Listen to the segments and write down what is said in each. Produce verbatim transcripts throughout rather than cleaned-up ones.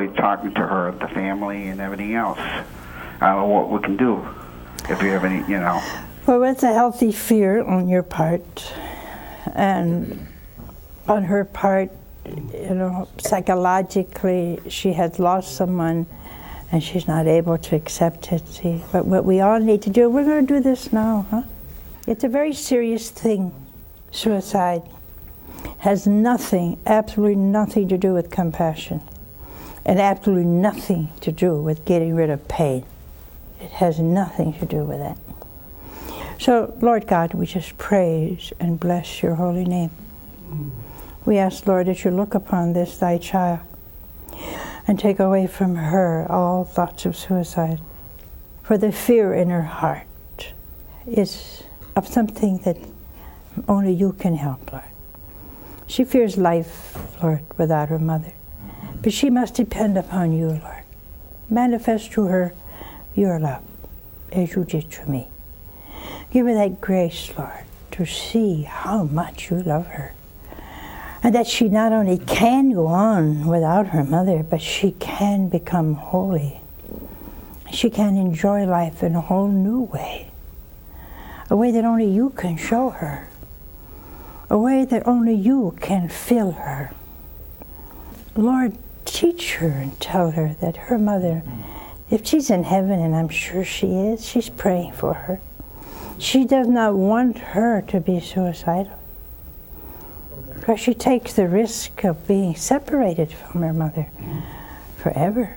really talking to her, the family, and everything else. I don't know what we can do if you have any, you know. Well, it's a healthy fear on your part, and on her part, you know, psychologically, she has lost someone, and she's not able to accept it. See, but what we all need to do, we're going to do this now, huh? It's a very serious thing. Suicide has nothing, absolutely nothing to do with compassion, and absolutely nothing to do with getting rid of pain. It has nothing to do with that. So, Lord God, we just praise and bless your holy name. We ask, Lord, that you look upon this thy child and take away from her all thoughts of suicide. For the fear in her heart is of something that only you can help, Lord. She fears life, Lord, without her mother. But she must depend upon you, Lord. Manifest to her your love, as you did to me. Give her that grace, Lord, to see how much you love her. And that she not only can go on without her mother, but she can become holy. She can enjoy life in a whole new way. A way that only you can show her. A way that only you can fill her. Lord, teach her and tell her that her mother, if she's in heaven, and I'm sure she is, she's praying for her. She does not want her to be suicidal, because she takes the risk of being separated from her mother forever.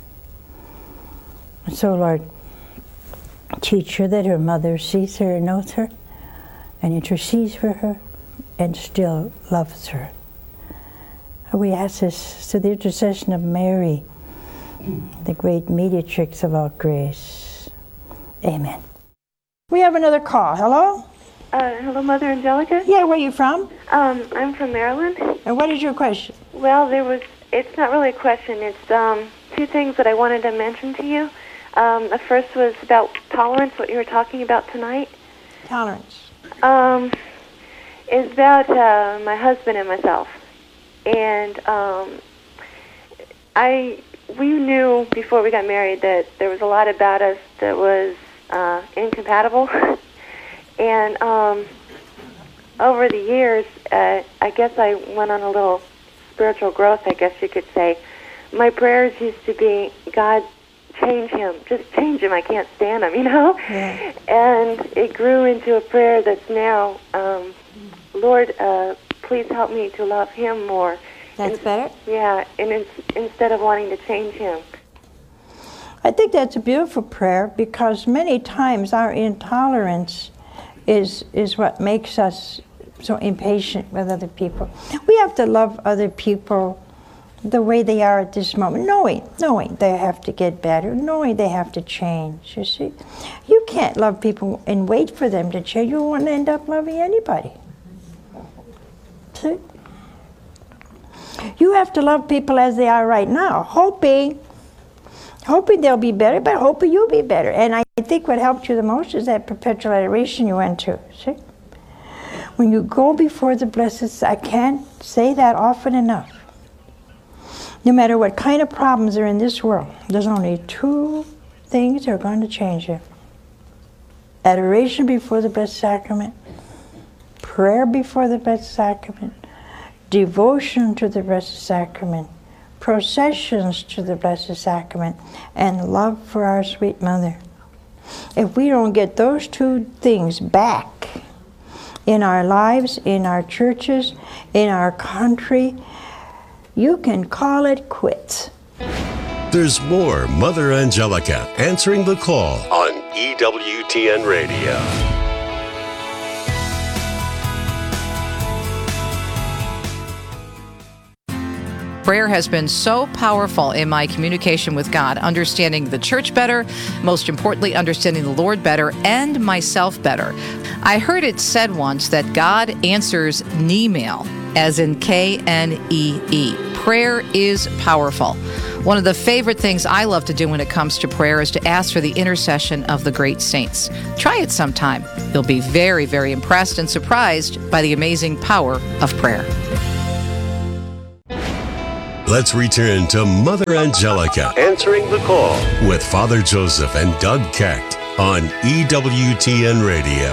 And so, Lord, teach her that her mother sees her and knows her and intercedes for her and still loves her. We ask this through the intercession of Mary, the great mediatrix of all grace. Amen. We have another call. Hello? Uh, hello, Mother Angelica? Yeah, where are you from? Um, I'm from Maryland. And what is your question? Well, there was, it's not really a question. It's um, two things that I wanted to mention to you. Um, the first was about tolerance, what you were talking about tonight. Tolerance. Um, it's about uh, my husband and myself. And um, I, we knew before we got married that there was a lot about us that was uh, incompatible. And um, over the years, uh, I guess I went on a little spiritual growth, I guess you could say. My prayers used to be, God, change him. Just change him. I can't stand him, you know? Yeah. And it grew into a prayer that's now, um, Lord, uh, please help me to love him more. That's and, better? Yeah, and in, instead of wanting to change him. I think that's a beautiful prayer, because many times our intolerance is is what makes us so impatient with other people. We have to love other people the way they are at this moment, knowing, knowing they have to get better, knowing they have to change, you see. You can't love people and wait for them to change. You won't end up loving anybody. See? You have to love people as they are right now, hoping, hoping they'll be better, but hoping you'll be better. And I think what helped you the most is that perpetual adoration you went to, see? When you go before the blessed, I can't say that often enough. No matter what kind of problems are in this world, there's only two things that are going to change it. Adoration before the Blessed Sacrament, prayer before the Blessed Sacrament, devotion to the Blessed Sacrament, processions to the Blessed Sacrament, and love for our sweet Mother. If we don't get those two things back in our lives, in our churches, in our country, you can call it quits. There's more Mother Angelica answering the call on E W T N Radio. Prayer has been so powerful in my communication with God, understanding the church better, most importantly, understanding the Lord better, and myself better. I heard it said once that God answers Knee-mail, as in K N E E. Prayer is powerful. One of the favorite things I love to do when it comes to prayer is to ask for the intercession of the great saints. Try it sometime. You'll be very, very impressed and surprised by the amazing power of prayer. Let's return to Mother Angelica answering the call with Father Joseph and Doug Kecht on E W T N Radio.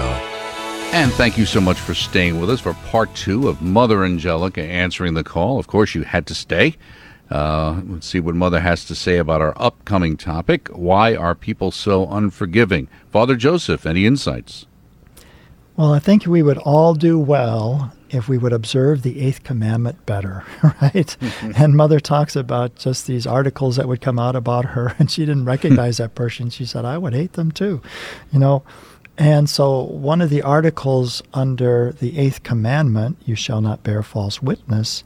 And thank you so much for staying with us for part two of Mother Angelica answering the call. Of course, you had to stay. Uh, let's see what Mother has to say about our upcoming topic. Why are people so unforgiving? Father Joseph, any insights? Well, I think we would all do well if we would observe the eighth commandment better, right? And Mother talks about just these articles that would come out about her, and she didn't recognize that person. She said, I would hate them too, you know. And so one of the articles under the eighth commandment, you shall not bear false witness,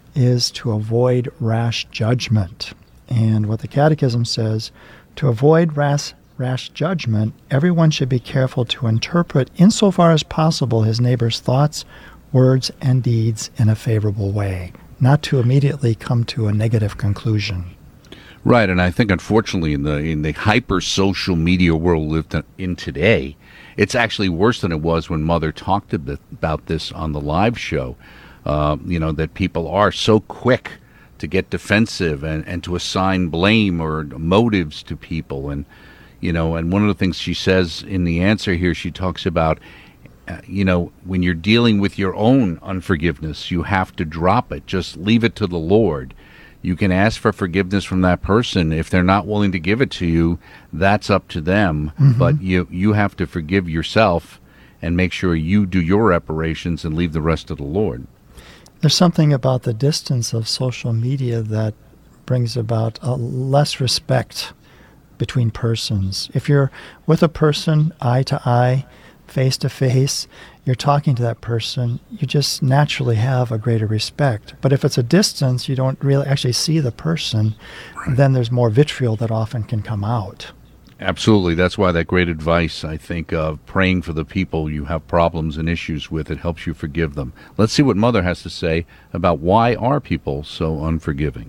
is to avoid rash judgment. And what the Catechism says, to avoid rash rash judgment, everyone should be careful to interpret insofar as possible his neighbor's thoughts, words, and deeds in a favorable way, not to immediately come to a negative conclusion. Right, and I think unfortunately in the in the hyper social media world we live in today, it's actually worse than it was when Mother talked about this on the live show. Uh, you know, that people are so quick to get defensive and, and to assign blame or motives to people. And, you know, and one of the things she says in the answer here, she talks about, uh, you know, when you're dealing with your own unforgiveness, you have to drop it. Just leave it to the Lord. You can ask for forgiveness from that person. If they're not willing to give it to you, that's up to them. Mm-hmm. But you you have to forgive yourself and make sure you do your reparations and leave the rest to the Lord. There's something about the distance of social media that brings about a less respect between persons. If you're with a person eye to eye, face to face, you're talking to that person, you just naturally have a greater respect. But if it's a distance, you don't really actually see the person, right. Then there's more vitriol that often can come out. Absolutely. That's why that great advice, I think, of praying for the people you have problems and issues with, it helps you forgive them. Let's see what Mother has to say about why are people so unforgiving.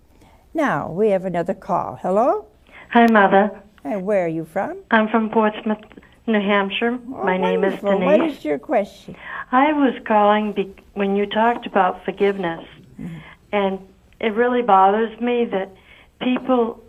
Now, we have another call. Hello? Hi, Mother. And where are you from? I'm from Portsmouth, New Hampshire. Oh, My name is wonderful. Denise. What is your question? I was calling be- when you talked about forgiveness, mm-hmm. and it really bothers me that people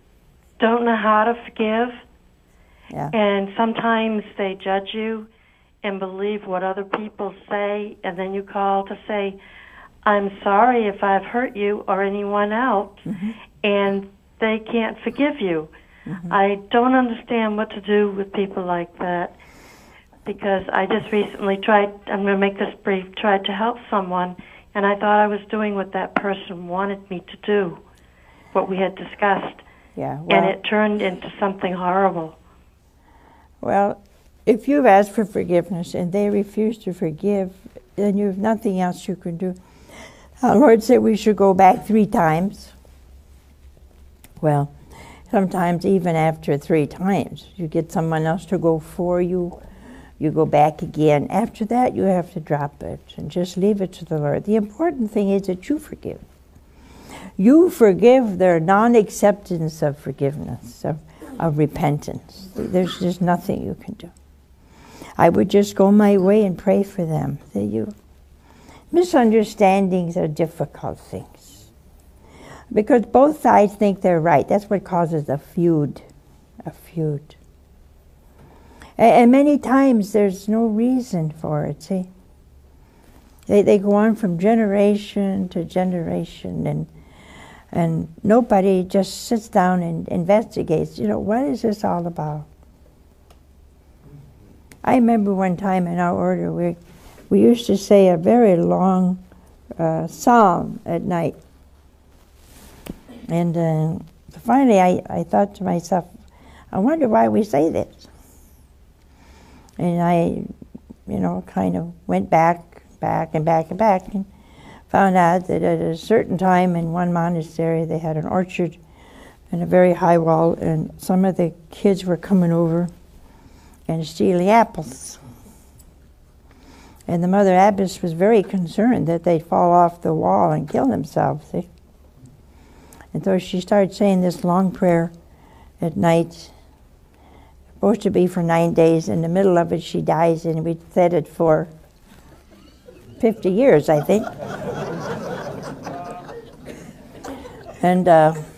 don't know how to forgive, yeah. and sometimes they judge you and believe what other people say, and then you call to say, I'm sorry if I've hurt you or anyone else, mm-hmm. and they can't forgive you. Mm-hmm. I don't understand what to do with people like that, because I just recently tried, I'm going to make this brief, tried to help someone, and I thought I was doing what that person wanted me to do, what we had discussed. Yeah, well, and it turned into something horrible. Well, if you've asked for forgiveness and they refuse to forgive, then you have nothing else you can do. Our Lord said we should go back three times. Well, sometimes even after three times, you get someone else to go for you, you go back again. After that, you have to drop it and just leave it to the Lord. The important thing is that you forgive. You forgive their non-acceptance of forgiveness, of, of repentance. There's just nothing you can do. I would just go my way and pray for them. That you, misunderstandings are difficult things, because both sides think they're right. That's what causes a feud, a feud. And, and many times there's no reason for it, see. They, they go on from generation to generation, and And nobody just sits down and investigates, you know, what is this all about? I remember one time in our order, we, we used to say a very long uh, psalm at night. And uh, finally I, I thought to myself, I wonder why we say this. And I, you know, kind of went back, back and back and back, and found out that at a certain time in one monastery they had an orchard and a very high wall, and some of the kids were coming over and stealing apples. And the mother abbess was very concerned that they'd fall off the wall and kill themselves. See? And so she started saying this long prayer at night, supposed to be for nine days. In the middle of it she dies, and we said it for fifty years, I think. And uh,